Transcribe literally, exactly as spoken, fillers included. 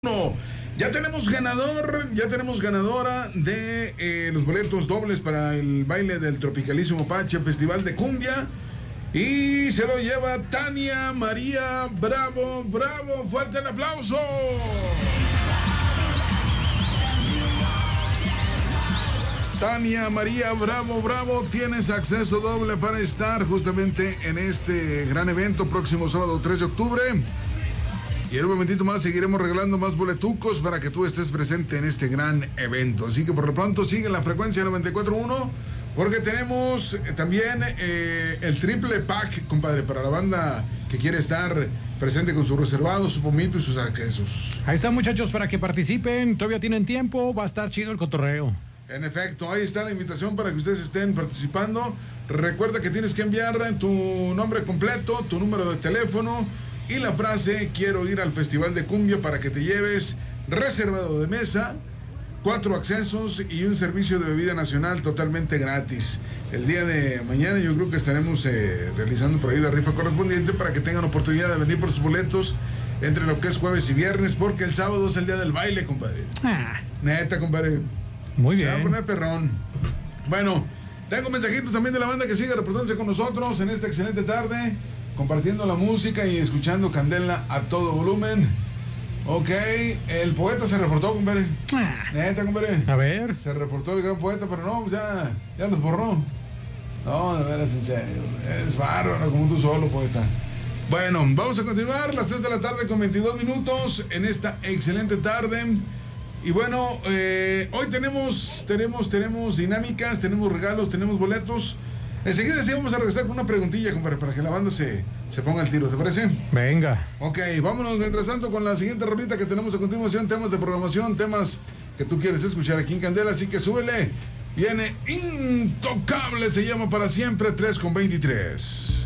No, ya tenemos ganador, ya tenemos ganadora de eh, los boletos dobles para el baile del Tropicalísimo Pache Festival de Cumbia. Y se lo lleva Tania María Bravo, Bravo, fuerte el aplauso. Tania María Bravo, Bravo, tienes acceso doble para estar justamente en este gran evento próximo sábado tres de octubre. Y en un momentito más seguiremos regalando más boletucos para que tú estés presente en este gran evento. Así que por lo pronto sigue la frecuencia noventa y cuatro punto uno porque tenemos también eh, el triple pack, compadre, para la banda que quiere estar presente con su reservado, su pomito y sus accesos. Ahí están, muchachos, para que participen. Todavía tienen tiempo, va a estar chido el cotorreo. En efecto, ahí está la invitación para que ustedes estén participando. Recuerda que tienes que enviar tu nombre completo, tu número de teléfono y la frase "quiero ir al Festival de Cumbia" para que te lleves reservado de mesa, cuatro accesos y un servicio de bebida nacional totalmente gratis. El día de mañana yo creo que estaremos eh, realizando por ahí la rifa correspondiente para que tengan oportunidad de venir por sus boletos entre lo que es jueves y viernes, porque el sábado es el día del baile, compadre. Ah. Neta, compadre. Muy Se bien. va a poner perrón. Bueno, tengo mensajitos también de la banda que sigue reportándose con nosotros en esta excelente tarde, compartiendo la música y escuchando Candela a todo volumen. Ok, el poeta se reportó, compadre. Ah. Neta, compadre. A ver. Se reportó el gran poeta, pero no, pues ya, ya los borró. No, de veras, en serio. Es bárbaro, como tú solo, poeta. Bueno, vamos a continuar las tres de la tarde con veintidós minutos en esta excelente tarde. Y bueno, eh, hoy tenemos, tenemos, tenemos dinámicas, tenemos regalos, tenemos boletos. Enseguida sí vamos a regresar con una preguntilla, compadre, para que la banda se, se ponga al tiro, ¿te parece? Venga. Ok, vámonos mientras tanto con la siguiente rolita que tenemos a continuación, temas de programación, temas que tú quieres escuchar aquí en Candela, así que súbele. Viene Intocable, se llama Para Siempre, tres con veintitrés.